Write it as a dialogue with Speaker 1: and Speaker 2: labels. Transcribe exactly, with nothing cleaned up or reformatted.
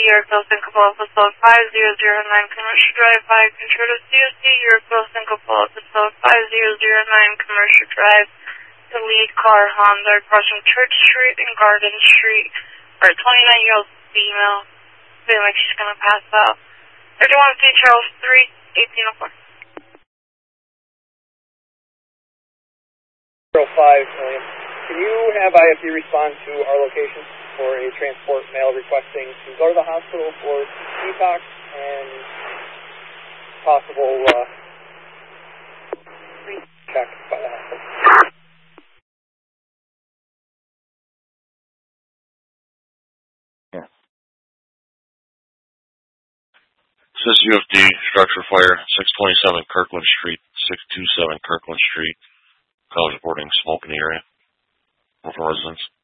Speaker 1: Yorkville, Syncopal, episode five zero zero nine, Commercial Drive, five, Control to C O C, Yorkville, Syncopal, episode five zero zero nine, Commercial Drive, the lead car, Honda, crossing Church Street and Garden Street, or a twenty-nine-year-old female, feeling like she's going to pass out. thirty-one C Charles three, eighteen oh four.
Speaker 2: zero five, William. Can you have I F D respond to our location for a transport mail requesting to go to the hospital for detox and possible uh, check by the hospital?
Speaker 3: Yeah. This is U F D, structure fire, six twenty-seven Kirkland Street, six twenty-seven Kirkland Street. College reporting smoke in the area. From residents.